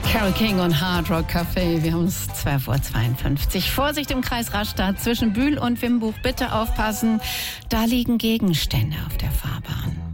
Carole King und Hard Rock Café. Wir haben es 12:52 Uhr. Vorsicht im Kreis Rastatt zwischen Bühl und Wimbuch. Bitte aufpassen, da liegen Gegenstände auf der Fahrbahn.